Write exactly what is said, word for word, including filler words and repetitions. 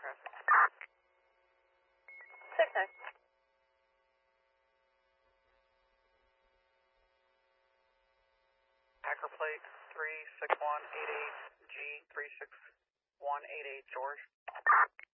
traffic. Six nine. Packer plate three six one eight eight G three six one eight eight, George.